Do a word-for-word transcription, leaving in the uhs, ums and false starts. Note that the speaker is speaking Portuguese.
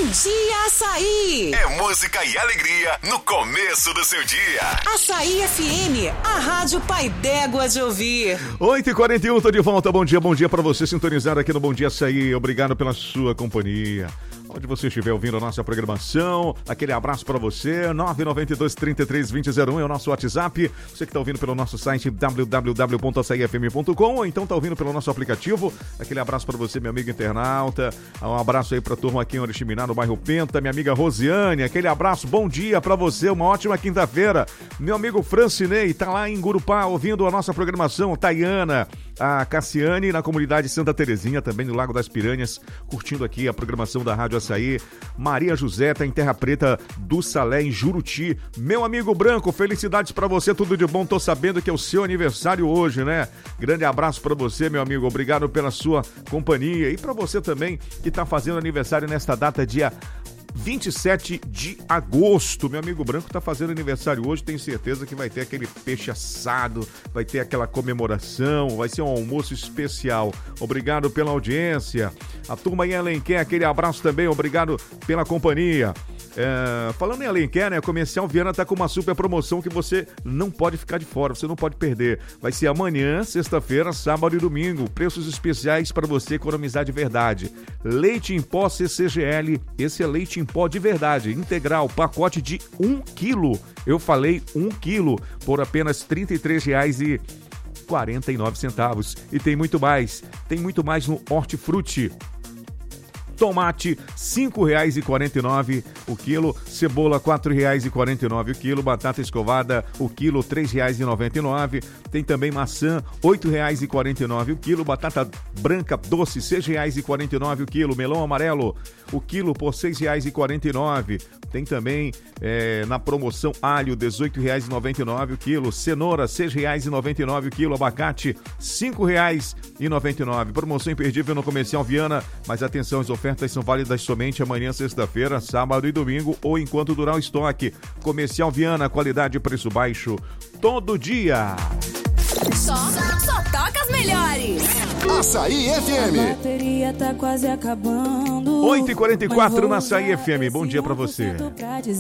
Dia Açaí. É música e alegria no começo do seu dia. Açaí F M, a rádio pai d'égua de ouvir. oito e quarenta e um, tô de volta. Bom dia, bom dia pra você sintonizar aqui no Bom Dia Açaí. Obrigado pela sua companhia. Onde você estiver ouvindo a nossa programação, aquele abraço para você. nove nove dois, três três, dois zero zero um é o nosso WhatsApp. Você que está ouvindo pelo nosso site w w w ponto açaí f m ponto com ou então está ouvindo pelo nosso aplicativo. Aquele abraço para você, meu amigo internauta. Um abraço aí para a turma aqui em Oriximiná, no bairro Penta. Minha amiga Rosiane, aquele abraço, bom dia para você, uma ótima quinta-feira. Meu amigo Francinei está lá em Gurupá ouvindo a nossa programação. Tayana, a Cassiane na comunidade Santa Terezinha, também no Lago das Piranhas, curtindo aqui a programação da Rádio Açaí. Maria José tá em Terra Preta do Salé, em Juruti. Meu amigo Branco, felicidades pra você, tudo de bom. Tô sabendo que é o seu aniversário hoje, né? Grande abraço pra você, meu amigo. Obrigado pela sua companhia. E pra você também que tá fazendo aniversário nesta data, dia vinte e sete de agosto. Meu amigo Branco tá fazendo aniversário hoje, tenho certeza que vai ter aquele peixe assado, vai ter aquela comemoração, vai ser um almoço especial. Obrigado pela audiência. A turma em Alenquer, aquele abraço também, obrigado pela companhia. É, falando em Alenquer, né, a Comercial Viana tá com uma super promoção que você não pode ficar de fora, você não pode perder. Vai ser amanhã, sexta-feira, sábado e domingo. Preços especiais para você economizar de verdade. Leite em pó C C G L, esse é leite em pó de verdade, integral, pacote de um quilo. Eu falei um quilo, por apenas trinta e três reais e quarenta e nove centavos. E tem muito mais, tem muito mais no Hortifruti. Tomate, cinco reais e quarenta e nove centavos o quilo. Cebola, quatro reais e quarenta e nove centavos o quilo. Batata escovada, o quilo, três reais e noventa e nove centavos. Tem também maçã, oito reais e quarenta e nove centavos o quilo. Batata branca doce, seis reais e quarenta e nove centavos o quilo. Melão amarelo, o quilo por seis reais e quarenta e nove centavos. Tem também é, na promoção alho, dezoito reais e noventa e nove centavos o quilo. Cenoura, seis reais e noventa e nove centavos o quilo. Abacate, cinco reais e noventa e nove centavos. Promoção imperdível no Comercial Viana, mas atenção, as ofertas são válidas somente amanhã, sexta-feira, sábado e domingo, ou enquanto durar o estoque. Comercial Viana, qualidade e preço baixo todo dia. Só, só toca as melhores. Açaí F M. A bateria tá quase acabando. oito e quarenta e quatro na Açaí F M. Bom dia pra você.